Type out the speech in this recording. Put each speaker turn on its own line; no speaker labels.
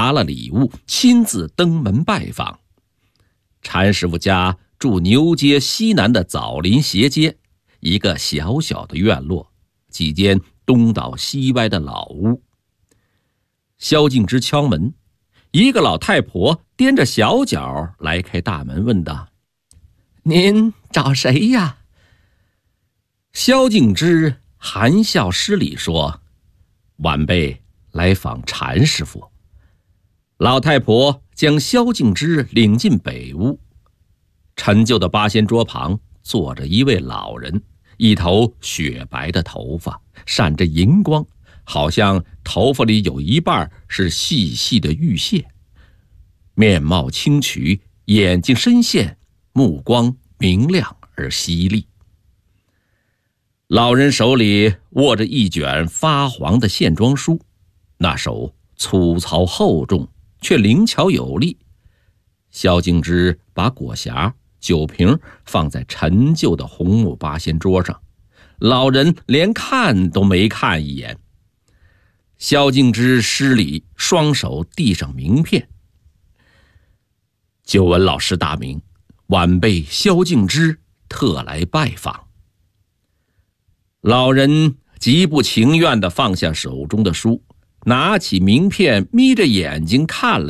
拿了礼物，亲自登门拜访。禅师傅家住牛街西南的枣林斜街，一个小小的院落，几间东倒西歪的老屋。萧敬之敲门，一个老太婆踮着小脚来开大门，问道：“您找谁呀？”萧敬之含笑施礼说：“晚辈来访禅师傅。”老太婆将萧敬之领进北屋。陈旧的八仙桌旁坐着一位老人，一头雪白的头发闪着银光，好像头发里有一半是细细的玉屑。面貌清癯，眼睛深陷，目光明亮而犀利。老人手里握着一卷发黄的线装书，那手粗糙厚重，却灵巧有力。萧敬之把果匣、酒瓶放在陈旧的红木八仙桌上，老人连看都没看一眼。萧敬之施礼，双手递上名片：“久闻老师大名，晚辈萧敬之特来拜访。”老人极不情愿地放下手中的书，拿起名片，眯着眼睛看了